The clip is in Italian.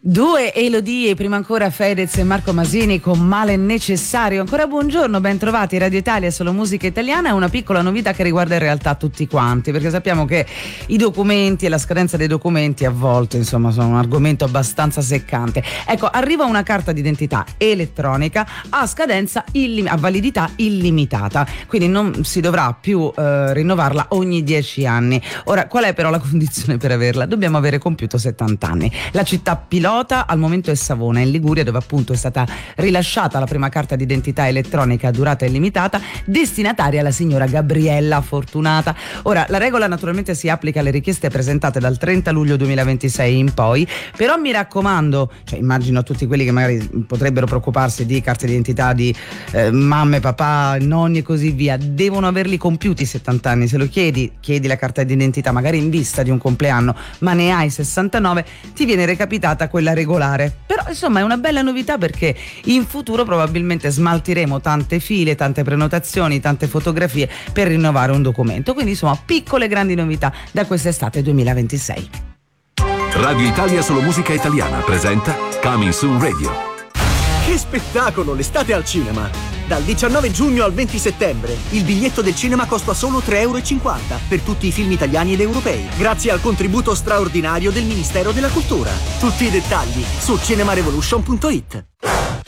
Due Elodie, prima ancora Fedez e Marco Masini con Male Necessario. Ancora buongiorno, ben trovati. Radio Italia, solo musica italiana. È una piccola novità che riguarda in realtà tutti quanti, perché sappiamo che i documenti e la scadenza dei documenti a volte insomma sono un argomento abbastanza seccante. Ecco, arriva una carta d'identità elettronica a scadenza a validità illimitata, quindi non si dovrà più rinnovarla ogni 10 anni. Ora, qual è però la condizione per averla? Dobbiamo avere compiuto 70 anni. La città pilota al momento è Savona, in Liguria, dove appunto è stata rilasciata la prima carta d'identità elettronica a durata illimitata, destinataria la signora Gabriella Fortunata. Ora, la regola naturalmente si applica alle richieste presentate dal 30 luglio 2026 in poi, però mi raccomando, cioè immagino tutti quelli che magari potrebbero preoccuparsi di carte d'identità di mamme, papà, nonni e così via, devono averli compiuti 70 anni. Se lo chiedi la carta d'identità magari in vista di un compleanno, ma ne hai 69, ti viene recapitata quella regolare. Però insomma è una bella novità, perché in futuro probabilmente smaltiremo tante file, tante prenotazioni, tante fotografie per rinnovare un documento. Quindi insomma piccole grandi novità da quest'estate 2026. Radio Italia, solo musica italiana presenta Coming Soon Radio. Che spettacolo, l'estate al cinema! Dal 19 giugno al 20 settembre il biglietto del cinema costa solo 3,50 € per tutti i film italiani ed europei, grazie al contributo straordinario del Ministero della Cultura. Tutti i dettagli su cinemarevolution.it.